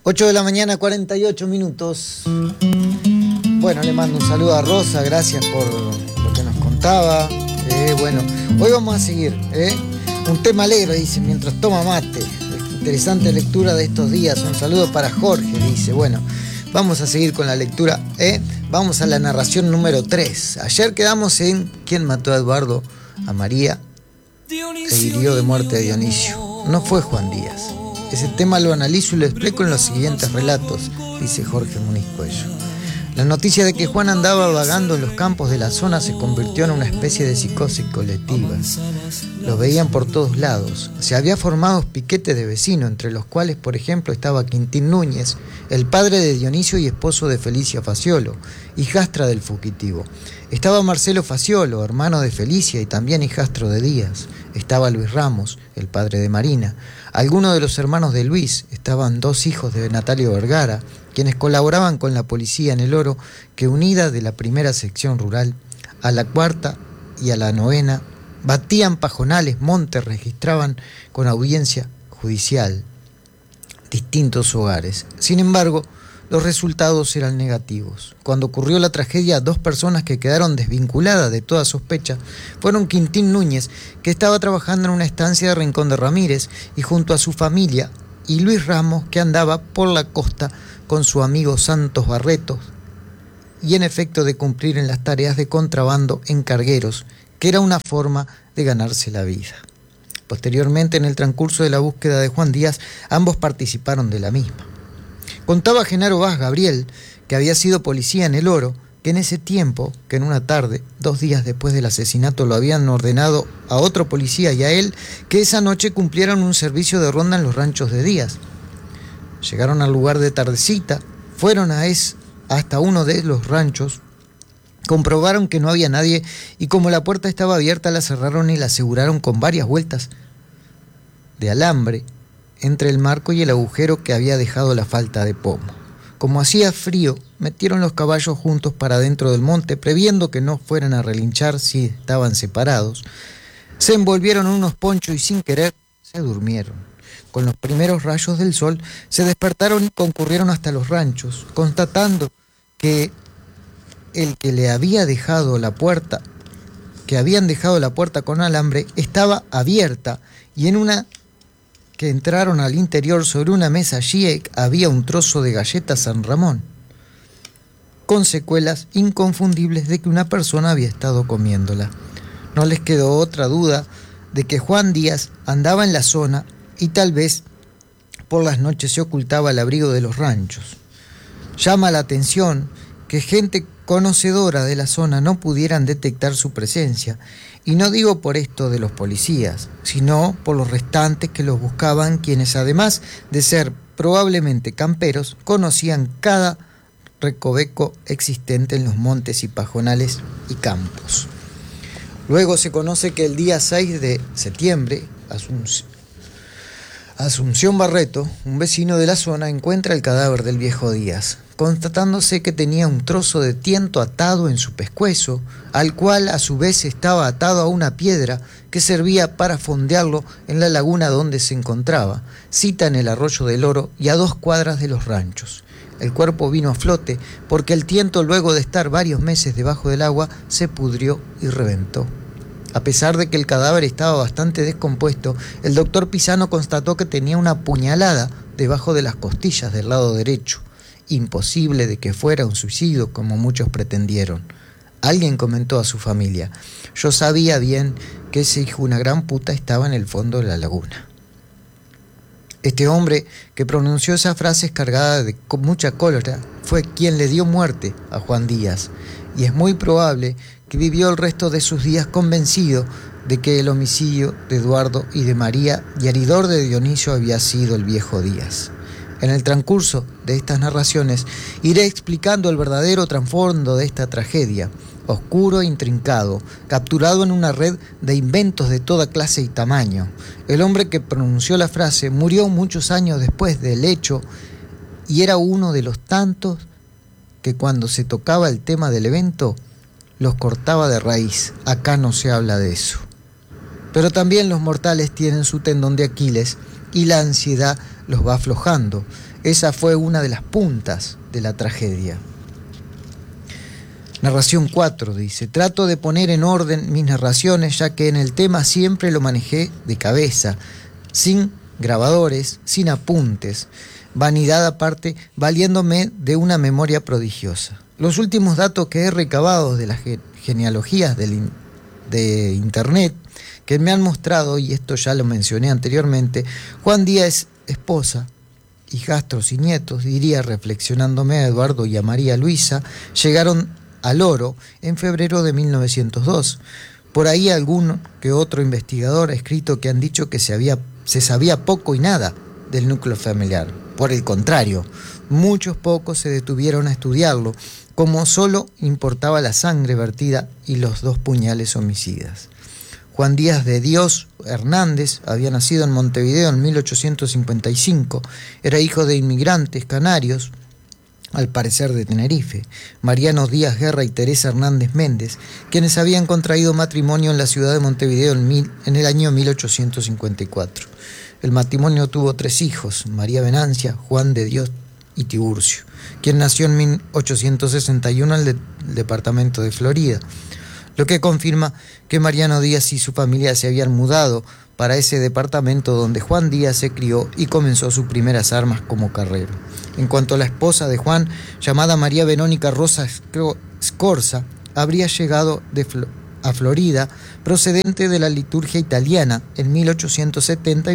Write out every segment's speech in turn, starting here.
8 de la mañana, 48 minutos. Bueno, le mando un saludo a Rosa, gracias por lo que nos contaba. Bueno, hoy vamos a seguir, un tema alegre, dice, mientras toma mate. Interesante lectura de estos días. Un saludo para Jorge, dice. Bueno, vamos a seguir con la lectura, Vamos a la narración número 3. Ayer quedamos en ¿quién mató a Eduardo, a María e hirió de muerte a Dionisio? No fue Juan Díaz. Ese tema lo analizo y lo explico en los siguientes relatos, dice Jorge Muniz Cuello. La noticia de que Juan andaba vagando en los campos de la zona se convirtió en una especie de psicosis colectiva. Lo veían por todos lados. Se había formado piquetes de vecinos, entre los cuales, por ejemplo, estaba Quintín Núñez, el padre de Dionisio y esposo de Felicia Faciolo, hijastra del fugitivo. Estaba Marcelo Faciolo, hermano de Felicia y también hijastro de Díaz. Estaba Luis Ramos, el padre de Marina. Algunos de los hermanos de Luis, estaban dos hijos de Natalio Vergara, quienes colaboraban con la policía en el Oro, que unida de la primera sección rural a la cuarta y a la novena, batían pajonales, montes, registraban con audiencia judicial distintos hogares. Sin embargo, los resultados eran negativos. Cuando ocurrió la tragedia, dos personas que quedaron desvinculadas de toda sospecha fueron Quintín Núñez, que estaba trabajando en una estancia de Rincón de Ramírez, y junto a su familia, y Luis Ramos, que andaba por la costa con su amigo Santos Barretos, y en efecto de cumplir en las tareas de contrabando en cargueros, que era una forma de ganarse la vida. Posteriormente, en el transcurso de la búsqueda de Juan Díaz, ambos participaron de la misma. Contaba Genaro Vaz Gabriel, que había sido policía en el Oro, que en ese tiempo, que en una tarde, 2 días después del asesinato, lo habían ordenado a otro policía y a él que esa noche cumplieran un servicio de ronda en los ranchos de Díaz. Llegaron al lugar de tardecita, fueron hasta uno de los ranchos, comprobaron que no había nadie y como la puerta estaba abierta la cerraron y la aseguraron con varias vueltas de alambre entre el marco y el agujero que había dejado la falta de pomo. Como hacía frío, metieron los caballos juntos para dentro del monte, previendo que no fueran a relinchar si estaban separados. Se envolvieron en unos ponchos y sin querer se durmieron. Con los primeros rayos del sol se despertaron y concurrieron hasta los ranchos, constatando que el que le había dejado la puerta, que habían dejado la puerta con alambre, estaba abierta, y en una que entraron al interior, sobre una mesa allí había un trozo de galleta San Ramón, con secuelas inconfundibles de que una persona había estado comiéndola. No les quedó otra duda de que Juan Díaz andaba en la zona y tal vez por las noches se ocultaba al abrigo de los ranchos. Llama la atención que gente conocedora de la zona no pudieran detectar su presencia, y no digo por esto de los policías, sino por los restantes que los buscaban, quienes además de ser probablemente camperos, conocían cada recoveco existente en los montes y pajonales y campos. Luego se conoce que el día 6 de septiembre, Asunción Barreto, un vecino de la zona, encuentra el cadáver del viejo Díaz, constatándose que tenía un trozo de tiento atado en su pescuezo, al cual a su vez estaba atado a una piedra que servía para fondearlo en la laguna donde se encontraba, cita en el arroyo del Oro y a 2 cuadras de los ranchos. El cuerpo vino a flote porque el tiento, luego de estar varios meses debajo del agua, se pudrió y reventó. A pesar de que el cadáver estaba bastante descompuesto, el doctor Pisano constató que tenía una puñalada debajo de las costillas del lado derecho. Imposible de que fuera un suicidio, como muchos pretendieron. Alguien comentó a su familia: yo sabía bien que ese hijo de una gran puta estaba en el fondo de la laguna. Este hombre que pronunció esas frases cargadas de mucha cólera fue quien le dio muerte a Juan Díaz, y es muy probable que vivió el resto de sus días convencido de que el homicidio de Eduardo y de María y heridor de Dionisio había sido el viejo Díaz. En el transcurso de estas narraciones iré explicando el verdadero trasfondo de esta tragedia, oscuro e intrincado, capturado en una red de inventos de toda clase y tamaño. El hombre que pronunció la frase murió muchos años después del hecho y era uno de los tantos que cuando se tocaba el tema del evento los cortaba de raíz. Acá no se habla de eso. Pero también los mortales tienen su tendón de Aquiles y la ansiedad los va aflojando. Esa fue una de las puntas de la tragedia. Narración 4 dice: trato de poner en orden mis narraciones, ya que en el tema siempre lo manejé de cabeza, sin grabadores, sin apuntes, vanidad aparte, valiéndome de una memoria prodigiosa. Los últimos datos que he recabado de las genealogías de internet que me han mostrado, y esto ya lo mencioné anteriormente, Juan Díaz, esposa, hijastros y nietos, diría reflexionándome a Eduardo y a María Luisa, llegaron al oro en febrero de 1902. Por ahí algún que otro investigador ha escrito que han dicho que se sabía poco y nada del núcleo familiar. Por el contrario, muchos pocos se detuvieron a estudiarlo, como solo importaba la sangre vertida y los 2 puñales homicidas. Juan Díaz de Dios Hernández había nacido en Montevideo en 1855, era hijo de inmigrantes canarios, al parecer de Tenerife, Mariano Díaz Guerra y Teresa Hernández Méndez, quienes habían contraído matrimonio en la ciudad de Montevideo en el año 1854. El matrimonio tuvo 3 hijos, María Venancia, Juan de Dios y Tiburcio, quien nació en 1861 en el departamento de Florida, lo que confirma que Mariano Díaz y su familia se habían mudado para ese departamento donde Juan Díaz se crió y comenzó sus primeras armas como carrero. En cuanto a la esposa de Juan, llamada María Verónica Rosa Scorza, habría llegado a Florida procedente de la liturgia italiana en 1870 y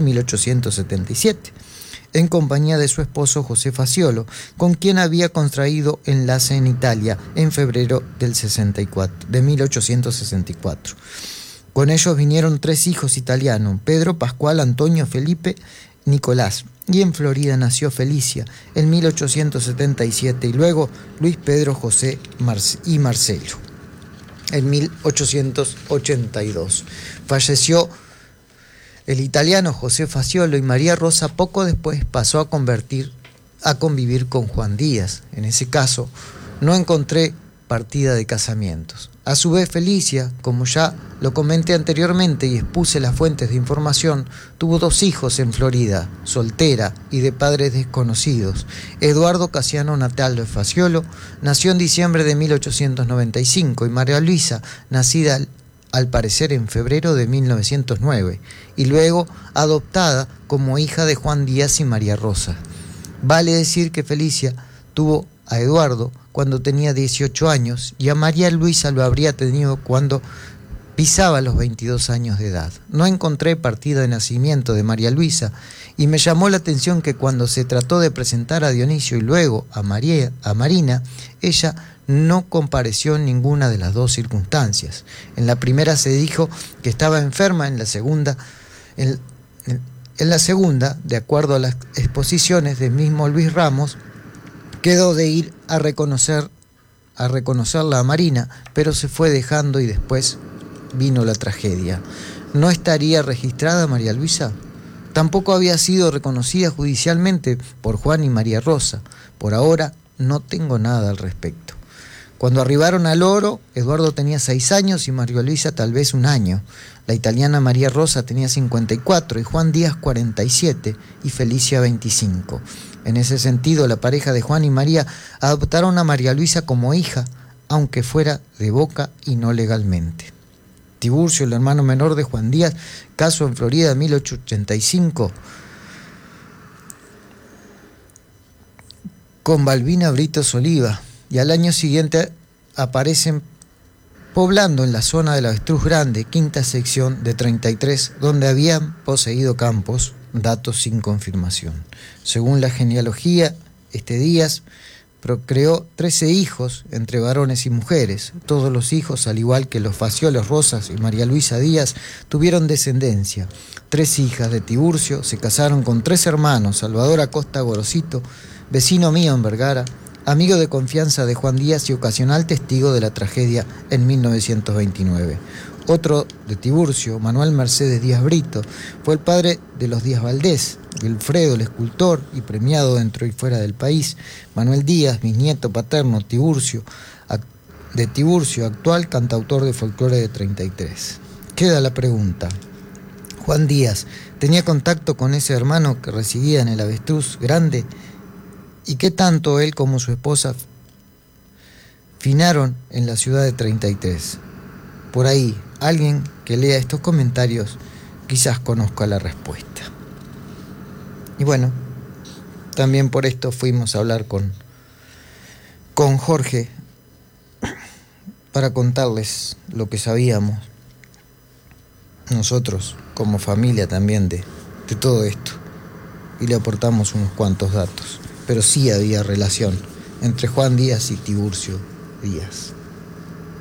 1877, en compañía de su esposo José Faciolo, con quien había contraído enlace en Italia en febrero de 1864. Con ellos vinieron 3 hijos italianos: Pedro, Pascual, Antonio, Felipe, Nicolás. Y en Florida nació Felicia en 1877 y luego Luis Pedro, José y Marcelo en 1882. Falleció el italiano José Faciolo y María Rosa poco después pasó a convivir con Juan Díaz. En ese caso no encontré partida de casamientos. A su vez, Felicia, como ya lo comenté anteriormente y expuse las fuentes de información, tuvo 2 hijos en Florida, soltera y de padres desconocidos. Eduardo Casiano Nataldo Faciolo nació en diciembre de 1895 y María Luisa, nacida al parecer en febrero de 1909, y luego adoptada como hija de Juan Díaz y María Rosa. Vale decir que Felicia tuvo a Eduardo cuando tenía 18 años y a María Luisa lo habría tenido cuando pisaba los 22 años de edad. No encontré partida de nacimiento de María Luisa y me llamó la atención que cuando se trató de presentar a Dionisio y luego a Marina, ella no compareció en ninguna de las 2 circunstancias. En la primera se dijo que estaba enferma, en la segunda, de acuerdo a las exposiciones del mismo Luis Ramos, quedó de ir a reconocerla a Marina, pero se fue dejando y después vino la tragedia. ¿No estaría registrada María Luisa? Tampoco había sido reconocida judicialmente por Juan y María Rosa. Por ahora no tengo nada al respecto. Cuando arribaron al oro, Eduardo tenía 6 años y María Luisa tal vez 1 año. La italiana María Rosa tenía 54 y Juan Díaz 47 y Felicia 25. En ese sentido, la pareja de Juan y María adoptaron a María Luisa como hija, aunque fuera de boca y no legalmente. Tiburcio, el hermano menor de Juan Díaz, caso en Florida en 1885, con Balbina Britos Oliva, y al año siguiente aparecen poblando en la zona del Avestruz Grande, quinta sección de 33, donde habían poseído campos, datos sin confirmación. Según la genealogía, Díaz procreó 13 hijos entre varones y mujeres. Todos los hijos, al igual que los Faciolos Rosas y María Luisa Díaz, tuvieron descendencia. 3 hijas de Tiburcio se casaron con 3 hermanos: Salvador Acosta Gorosito, vecino mío en Vergara, amigo de confianza de Juan Díaz y ocasional testigo de la tragedia en 1929. Otro de Tiburcio, Manuel Mercedes Díaz Brito, fue el padre de los Díaz Valdés, Wilfredo, el escultor y premiado dentro y fuera del país, Manuel Díaz, bisnieto paterno de Tiburcio, actual cantautor de folclore de 33. Queda la pregunta: ¿Juan Díaz tenía contacto con ese hermano que residía en el Avestruz Grande y qué tanto él como su esposa finaron en la ciudad de 33. Por ahí, alguien que lea estos comentarios quizás conozca la respuesta. Y bueno, también por esto fuimos a hablar con Jorge para contarles lo que sabíamos nosotros como familia también de todo esto, y le aportamos unos cuantos datos, pero sí había relación entre Juan Díaz y Tiburcio Díaz.